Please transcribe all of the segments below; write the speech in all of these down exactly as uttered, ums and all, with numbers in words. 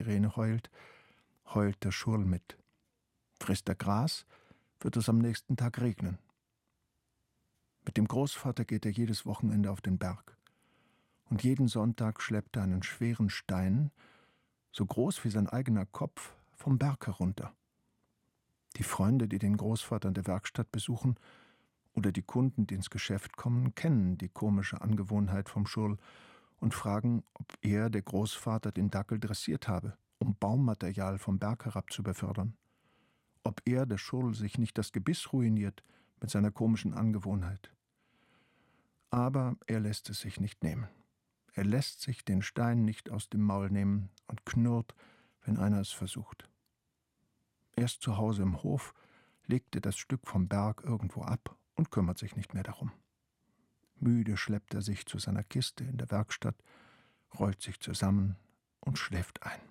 Sirene heult, heult der Schurl mit. Frisst er Gras, wird es am nächsten Tag regnen. Mit dem Großvater geht er jedes Wochenende auf den Berg. Und jeden Sonntag schleppt er einen schweren Stein, so groß wie sein eigener Kopf, vom Berg herunter. Die Freunde, die den Großvater in der Werkstatt besuchen, oder die Kunden, die ins Geschäft kommen, kennen die komische Angewohnheit vom Schurl und fragen, ob er, der Großvater, den Dackel dressiert habe, um Baumaterial vom Berg herab zu befördern. Ob er, der Schurl, sich nicht das Gebiss ruiniert mit seiner komischen Angewohnheit. Aber er lässt es sich nicht nehmen. Er lässt sich den Stein nicht aus dem Maul nehmen und knurrt, wenn einer es versucht. Erst zu Hause im Hof legt er das Stück vom Berg irgendwo ab und kümmert sich nicht mehr darum. Müde schleppt er sich zu seiner Kiste in der Werkstatt, rollt sich zusammen und schläft ein.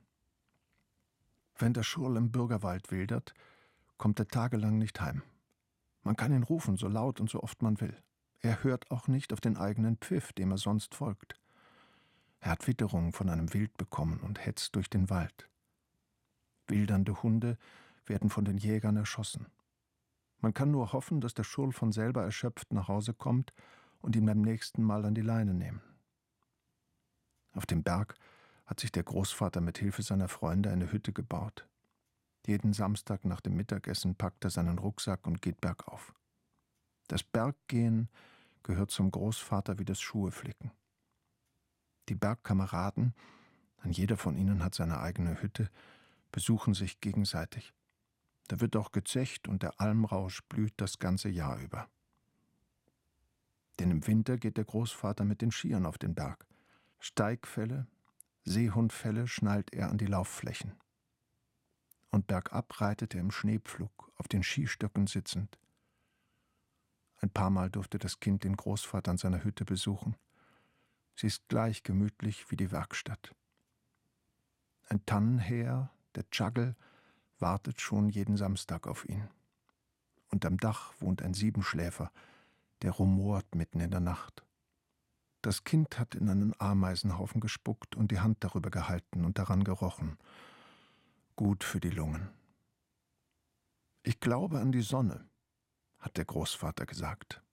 Wenn der Schurl im Bürgerwald wildert, kommt er tagelang nicht heim. Man kann ihn rufen, so laut und so oft man will. Er hört auch nicht auf den eigenen Pfiff, dem er sonst folgt. Er hat Witterung von einem Wild bekommen und hetzt durch den Wald. Wildernde Hunde werden von den Jägern erschossen. Man kann nur hoffen, dass der Schurl von selber erschöpft nach Hause kommt und ihn beim nächsten Mal an die Leine nehmen. Auf dem Berg hat sich der Großvater mit Hilfe seiner Freunde eine Hütte gebaut. Jeden Samstag nach dem Mittagessen packt er seinen Rucksack und geht bergauf. Das Berggehen gehört zum Großvater wie das Schuheflicken. Die Bergkameraden, ein jeder von ihnen hat seine eigene Hütte, besuchen sich gegenseitig. Da wird auch gezecht und der Almrausch blüht das ganze Jahr über. Denn im Winter geht der Großvater mit den Skiern auf den Berg. Steigfälle, Seehundfälle schnallt er an die Laufflächen. Und bergab reitet er im Schneepflug, auf den Skistöcken sitzend. Ein paar Mal durfte das Kind den Großvater an seiner Hütte besuchen. Sie ist gleich gemütlich wie die Werkstatt. Ein Tannenheer, der Tschagel, wartet schon jeden Samstag auf ihn. Und am Dach wohnt ein Siebenschläfer, der rumort mitten in der Nacht. Das Kind hat in einen Ameisenhaufen gespuckt und die Hand darüber gehalten und daran gerochen. Gut für die Lungen. Ich glaube an die Sonne, hat der Großvater gesagt.